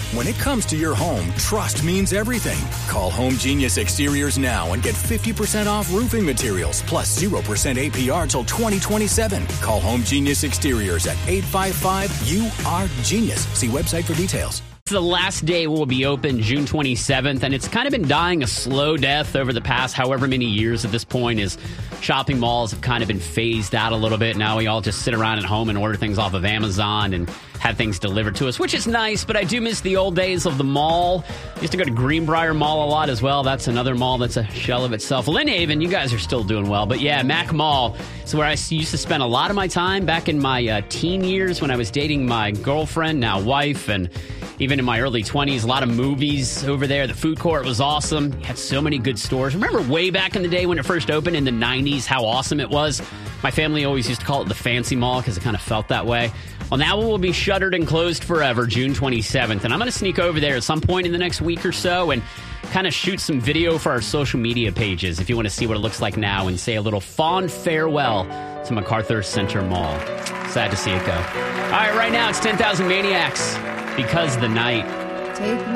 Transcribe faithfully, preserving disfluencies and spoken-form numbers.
When it comes to your home, trust means everything. Call Home Genius Exteriors now and get fifty percent off roofing materials plus zero percent A P R till twenty twenty-seven. Call Home Genius Exteriors at eight five five U R Genius. See website for details. It's the last day we'll be open, June twenty-seventh, and it's kind of been dying a slow death over the past however many years at this point as shopping malls have kind of been phased out a little bit. Now we all just sit around at home and order things off of Amazon and have things delivered to us, which is nice, but I do miss the old days of the mall. I used to go to Greenbrier Mall a lot as well. That's another mall that's a shell of itself. Lynn Haven, you guys are still doing well, but yeah, Mac Mall is where I used to spend a lot of my time back in my uh, teen years when I was dating my girlfriend, now wife, and even in my early twenties, a lot of movies over there. The food court was awesome. You had so many good stores. Remember way back in the day when it first opened in the nineties, how awesome it was? My family always used to call it the fancy mall because it kind of felt that way. Well, now it will be shuttered and closed forever, June twenty-seventh. And I'm going to sneak over there at some point in the next week or so and kind of shoot some video for our social media pages if you want to see what it looks like now and say a little fond farewell to MacArthur Center Mall. Sad to see it go. All right, right now it's ten thousand Maniacs, Because the Night. Take